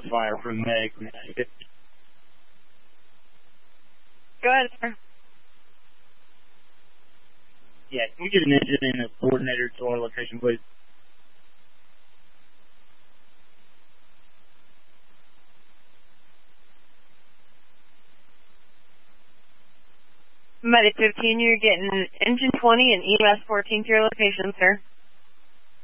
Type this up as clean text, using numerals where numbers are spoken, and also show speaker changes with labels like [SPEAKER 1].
[SPEAKER 1] fire from Meg.
[SPEAKER 2] Go ahead, sir.
[SPEAKER 1] Yeah, can we get an engine and a coordinator to our location, please?
[SPEAKER 2] Medic 15, you're getting engine 20 and EMS 14 to your location, sir.